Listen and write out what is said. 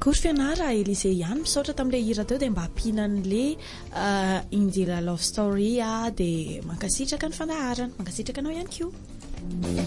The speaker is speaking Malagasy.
Akory fianara Elise ihany misaotra tamin'ilay hira teo dia mba ampianan'le Indira Love Story dia mankasitraka ny fandaharana, mankasitraka anao ihany koa.